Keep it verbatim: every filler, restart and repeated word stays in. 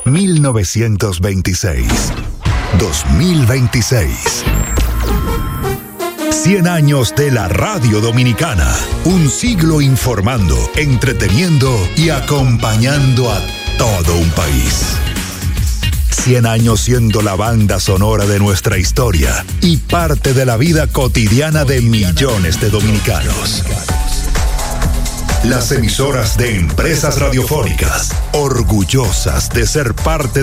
mil novecientos veintiséis. dos mil veintiséis. cien años de la radio dominicana. Un siglo informando, entreteniendo y acompañando a todo un país. cien años siendo la banda sonora de nuestra historia y parte de la vida cotidiana de millones de dominicanos. Las emisoras de Empresas Radiofónicas, orgullosas de ser parte